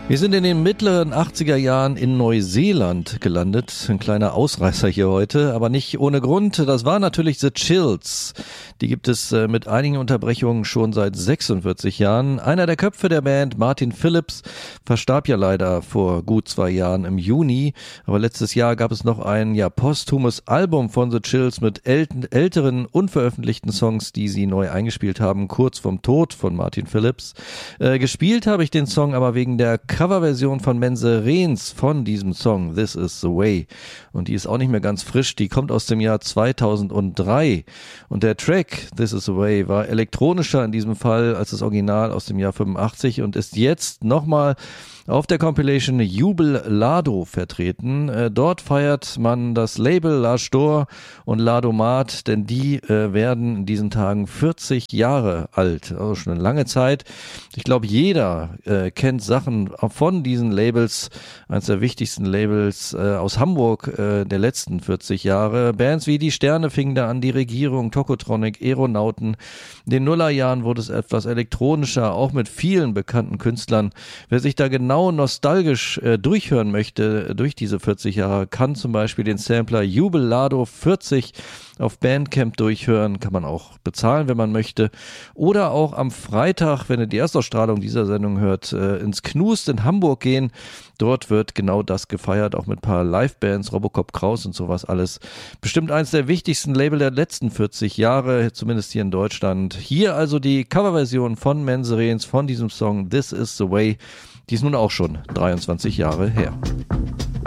Wir sind in den mittleren 80er Jahren in Neuseeland gelandet. Ein kleiner Ausreißer hier heute, aber nicht ohne Grund. Das war natürlich The Chills. Die gibt es mit einigen Unterbrechungen schon seit 46 Jahren. Einer der Köpfe der Band, Martin Phillips, verstarb ja leider vor gut 2 Jahren im Juni. Aber letztes Jahr gab es noch ein posthumes Album von The Chills mit älteren, unveröffentlichten Songs, die sie neu eingespielt haben, kurz vorm Tod von Martin Phillips. Gespielt habe ich den Song aber wegen der Coverversion von Menserens von diesem Song This Is The Way, und die ist auch nicht mehr ganz frisch, die kommt aus dem Jahr 2003 und der Track This Is The Way war elektronischer in diesem Fall als das Original aus dem Jahr 85 und ist jetzt nochmal auf der Compilation Jubel Lado vertreten. Dort feiert man das Label L'Age d'Or und Ladomat, denn die werden in diesen Tagen 40 Jahre alt, also schon eine lange Zeit. Ich glaube, jeder kennt Sachen von diesen Labels, eines der wichtigsten Labels aus Hamburg der letzten 40 Jahre. Bands wie Die Sterne fingen da an, Die Regierung, Tokotronic, Aeronauten. In den Nullerjahren wurde es etwas elektronischer, auch mit vielen bekannten Künstlern. Wer sich da genau nostalgisch durchhören möchte durch diese 40 Jahre, kann zum Beispiel den Sampler Jubel Lado 40 auf Bandcamp durchhören, kann man auch bezahlen, wenn man möchte. Oder auch am Freitag, wenn ihr die Erstausstrahlung dieser Sendung hört, ins Knust in Hamburg gehen. Dort wird genau das gefeiert, auch mit ein paar Livebands, Robocop Kraus und sowas alles. Bestimmt eins der wichtigsten Label der letzten 40 Jahre, zumindest hier in Deutschland. Hier also die Coverversion von Menserens von diesem Song This Is The Way. Die ist nun auch schon 23 Jahre her.